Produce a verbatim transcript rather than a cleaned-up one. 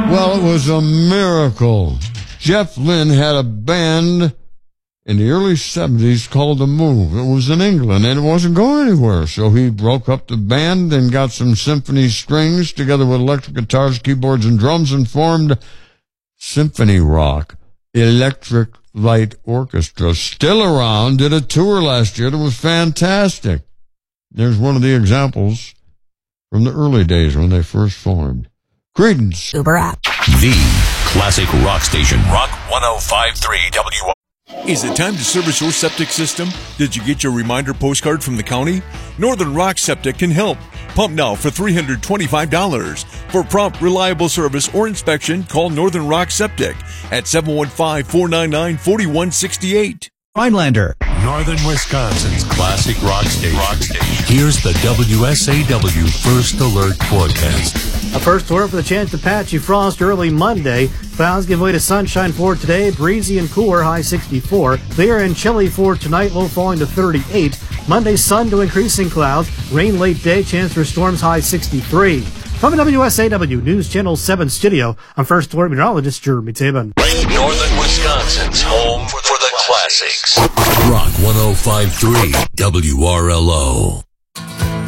Well, it was a miracle. Jeff Lynne had a band in the early seventies called The Move. It was in England, and it wasn't going anywhere. So he broke up the band and got some symphony strings together with electric guitars, keyboards, and drums and formed Symphony Rock Electric Light Orchestra. Still around, did a tour last year that was fantastic. There's one of the examples from the early days when they first formed. Creedence. Uber app. The classic rock station. Rock one oh five point three W. Is it time to service your septic system? Did you get your reminder postcard from the county? Northern Rock Septic can help. Pump now for three hundred twenty-five dollars. For prompt, reliable service or inspection, call Northern Rock Septic at seven one five, four nine nine, four one six eight. Rhinelander. Northern Wisconsin's classic rock station. rock station. Here's the W S A W First Alert forecast. A first alert for the chance of patchy frost early Monday. Clouds give way to sunshine for today. Breezy and cooler, high sixty-four. Clear and chilly for tonight, low falling to thirty-eight. Monday, sun to increasing clouds. Rain late day, chance for storms, high sixty-three. From the W S A W News Channel seven studio, I'm First Alert Meteorologist Jeremy Taban. Northern Wisconsin's home for the classics. Rock one oh five point three W R L O.